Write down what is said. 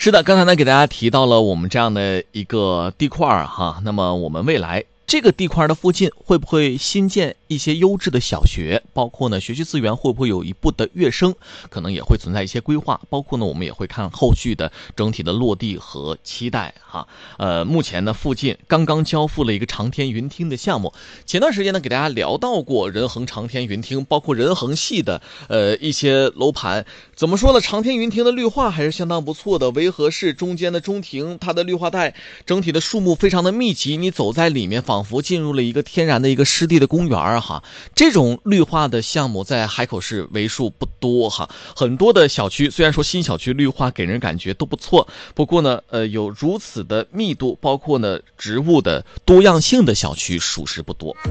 是的，刚才呢给大家提到了我们这样的一个地块哈，那么我们未来这个地块的附近会不会新建一些优质的小学，包括呢学习资源会不会有一部的跃升，可能也会存在一些规划，包括呢我们也会看后续的整体的落地和期待哈。目前呢附近刚刚交付了一个长天云厅的项目，前段时间呢给大家聊到过仁恒长天云厅，包括仁恒系的一些楼盘，怎么说呢，长天云厅的绿化还是相当不错的，维和市中间的中庭，它的绿化带整体的树木非常的密集，你走在里面仿佛进入了一个天然的一个湿地的公园哈。这种绿化的项目在海口市为数不多哈，很多的小区虽然说新小区绿化给人感觉都不错，不过呢有如此的密度，包括呢植物的多样性的小区属实不多。